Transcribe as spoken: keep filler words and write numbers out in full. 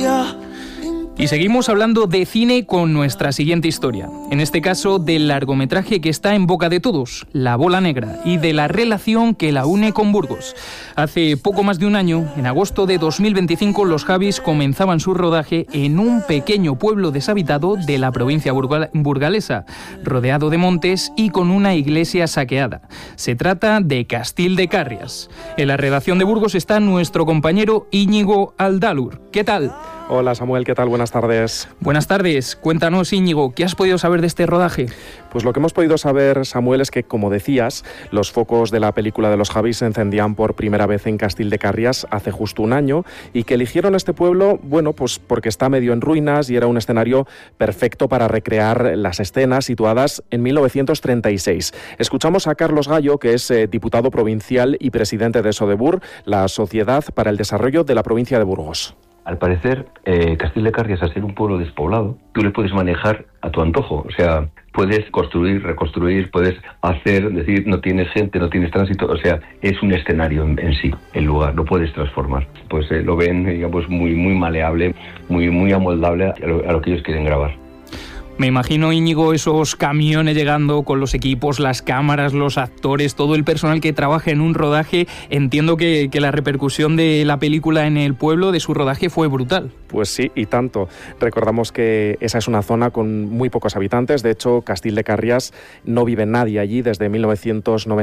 historia. Y seguimos hablando de cine con nuestra siguiente historia. En este caso, del largometraje que está en boca de todos, La Bola Negra, y de la relación que la une con Burgos. Hace poco más de un año, en agosto de dos mil veinticinco, los Javis comenzaban su rodaje en un pequeño pueblo deshabitado de la provincia burgal- burgalesa, rodeado de montes y con una iglesia saqueada. Se trata de Castil de Carrias. En la redacción de Burgos está nuestro compañero Íñigo Aldalur. ¿Qué tal? Hola Samuel, ¿qué tal? Buenas tardes. Buenas tardes. Cuéntanos, Íñigo, ¿qué has podido saber de este rodaje? Pues lo que hemos podido saber, Samuel, es que, como decías, los focos de la película de los Javis se encendían por primera vez en Castil de Carrias hace justo un año y que eligieron este pueblo, bueno, pues porque está medio en ruinas y era un escenario perfecto para recrear las escenas situadas en mil novecientos treinta y seis. Escuchamos a Carlos Gallo, que es eh, diputado provincial y presidente de Sodebur, la Sociedad para el Desarrollo de la Provincia de Burgos. Al parecer, eh, Castil de Carrias, al ser un pueblo despoblado, tú le puedes manejar a tu antojo. O sea, puedes construir, reconstruir, puedes hacer, decir, no tienes gente, no tienes tránsito. O sea, es un escenario en, en sí, el lugar, lo puedes transformar. Pues eh, lo ven, digamos, muy muy maleable, muy muy amoldable a lo, a lo que ellos quieren grabar. Me imagino, Íñigo, esos camiones llegando con los equipos, las cámaras, los actores, todo el personal que trabaja en un rodaje. Entiendo que, que la repercusión de la película en el pueblo, de su rodaje, fue brutal. Pues sí, y tanto. Recordamos que esa es una zona con muy pocos habitantes. De hecho, Castil de Carrias no vive nadie allí desde mil novecientos noventa.